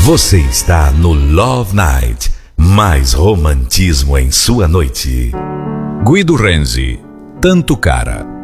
Você está no Love Night. Mais romantismo em sua noite. Guido Renzi, Tanto Cara.